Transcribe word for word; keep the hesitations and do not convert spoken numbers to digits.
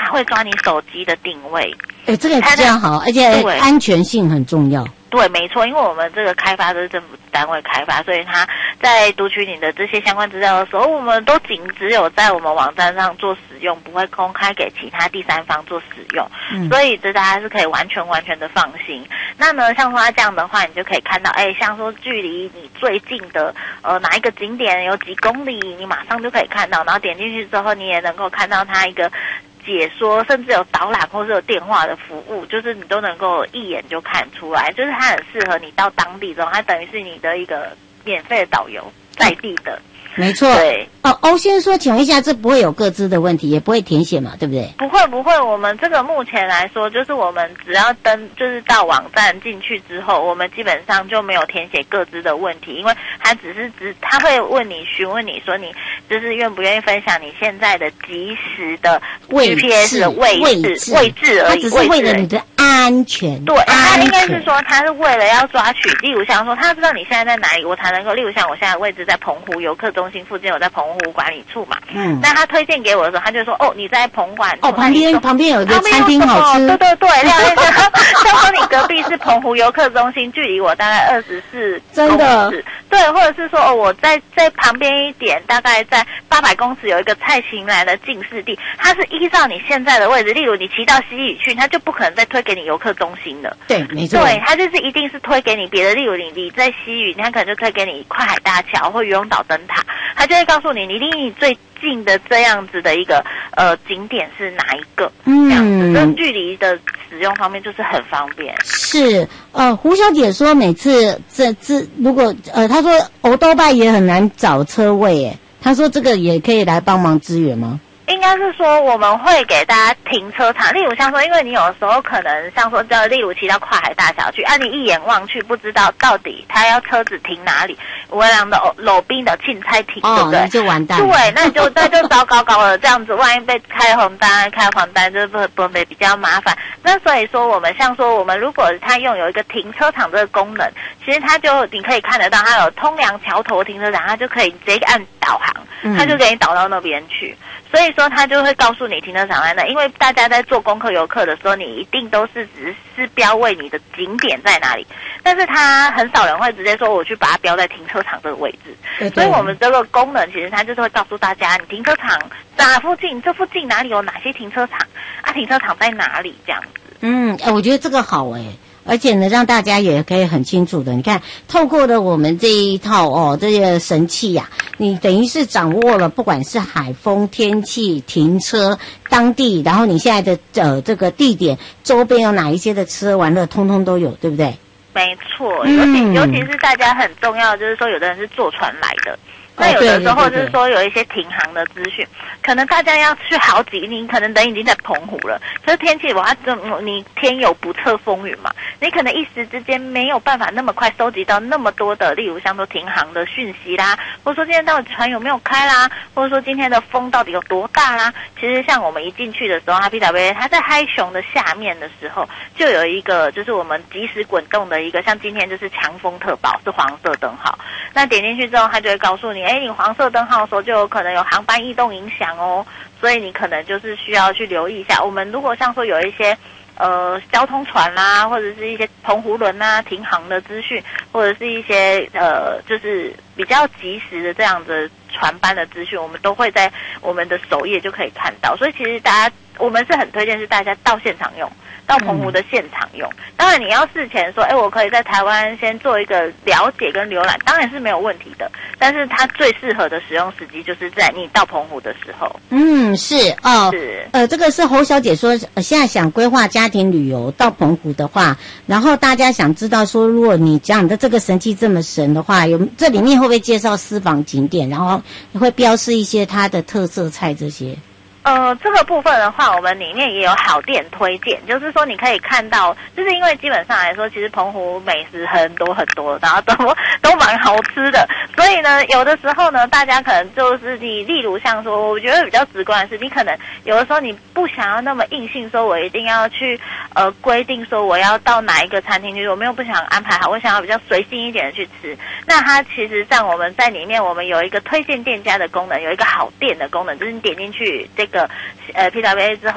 它会抓你手机的定位。 哎，这个这样好，而且安全性很重要。 对，没错，因为我们这个开发都是政府单位开发，所以他在读取你的这些相关资料的时候，我们都仅只有在我们网站上做使用，不会公开给其他第三方做使用。嗯，所以这大家是可以完全完全的放心。那呢，像说它这样的话，你就可以看到，哎，像说距离你最近的呃哪一个景点有几公里，你马上就可以看到，然后点进去之后，你也能够看到它一个解说，甚至有导览或是有电话的服务，就是你都能够一眼就看出来，就是它很适合你到当地之后，它等于是你的一个免费的导游，在地的。 没错。对。哦，欧先说，请问一下，这不会有个资的问题，也不会填写嘛，对不对？ 不会不会，我们这个目前来说，就是我们只要登，就是到网站进去之后，我们基本上就没有填写个资的问题，因为他只是只他会问你询问你说你就是愿不愿意分享你现在的即时的 G P S 的位置位置而已， 只是为了你的安全。 对，他应该是说他是为了要抓取，例如像说他知道你现在在哪里，我才能够，例如像我现在的位置在澎湖游客中心附近，我在澎湖管理处嘛。嗯。那他推荐给我的时候，他就说哦，你在澎管哦，旁边旁边有一个餐厅好吃。 对对对，亮那个，像说你隔壁是澎湖游客中心，距离我大概二十四公尺。对，或者是说哦，我在在旁边一点，大概在八百公尺有一个蔡琴来的近视地，它是依照你现在的位置，例如你骑到西屿去，它就不可能再推给你游客中心了。 对，没错。 对，它就是一定是推给你别的，例如你你在西屿，它可能就推给你快海大桥或渔翁岛灯塔，它就会告诉你你离你最近的这样子的一个呃景点是哪一个，嗯，这样子，这距离的使用方面就是很方便。 是，呃，胡小姐说每次这这如果呃，她说欧多拜也很难找车位，诶，她说这个也可以来帮忙支援吗？ 应该是说我们会给大家停车场，例如像说，因为你有时候可能像说，就例如骑到跨海大桥去，啊，你一眼望去不知道到底他要车子停哪里，我俩的路边的青菜停， 哦、 对不对？ 那就完蛋了。 对，那就那就糟糕糕了，这样子，万一被开红单、开黄单，就是不不会比较麻烦。那所以说，我们像说，我们如果他拥有一个停车场这个功能，其实它就你可以看得到，它有通梁桥头停车场，它就可以直接按导航，它就给你导到那边去。所以说他就会告诉你停车场在哪，因为大家在做功课游客的时候，你一定都是只是标位你的景点在哪里，但是他很少人会直接说我去把它标在停车场这个位置。对对，所以我们这个功能其实它就是会告诉大家，你停车场哪附近，这附近哪里有哪些停车场啊，停车场在哪里这样子。 嗯，哎，我觉得这个好哎。而且呢，让大家也可以很清楚的，你看，透过了我们这一套哦，这些神器呀、啊，你等于是掌握了，不管是海风、天气、停车、当地，然后你现在的呃这个地点周边有哪一些的吃喝玩乐，通通都有，对不对？ 没错，尤其、嗯、尤其是大家很重要的就是说，有的人是坐船来的。那有的时候就是说有一些停航的资讯，可能大家要去好几，你可能等已经在澎湖了，可是天气哇，这你天有不测风云嘛，你可能一时之间没有办法那么快收集到那么多的，例如像说停航的讯息啦，或者说今天到底船有没有开啦，或者说今天的风到底有多大啦。其实像我们一进去的时候，它 P W A 它在嗨熊的下面的时候，就有一个就是我们即时滚动的一个，像今天就是强风特报是黄色灯号，那点进去之后，它就会告诉你。哎，你黄色灯号的时候就有可能有航班异动影响哦，所以你可能就是需要去留意一下。我们如果像说有一些呃交通船啦、啊，或者是一些澎湖轮啊停航的资讯，或者是一些呃就是比较及时的这样的船班的资讯，我们都会在我们的首页就可以看到。所以其实大家我们是很推荐是大家到现场用。到澎湖的现场用，当然你要事前说，哎，我可以在台湾先做一个了解跟浏览，当然是没有问题的。但是它最适合的使用时机就是在你到澎湖的时候。 嗯，是哦，是呃，这个是侯小姐说，呃、现在想规划家庭旅游到澎湖的话，然后大家想知道说，如果你讲的这个神器这么神的话，有这里面会不会介绍私房景点，然后会标示一些它的特色菜这些？ 呃，这个部分的话，我们里面也有好店推荐，就是说你可以看到，就是因为基本上来说，其实澎湖美食很多很多，然后都都蛮好吃的，所以呢，有的时候呢，大家可能就是你，例如像说，我觉得比较直观的是，你可能有的时候你不想要那么硬性说，我一定要去呃规定说我要到哪一个餐厅去，我没有不想安排好，我想要比较随性一点的去吃。那它其实像我们在里面，我们有一个推荐店家的功能，有一个好店的功能，就是你点进去这个呃 P W A 之后。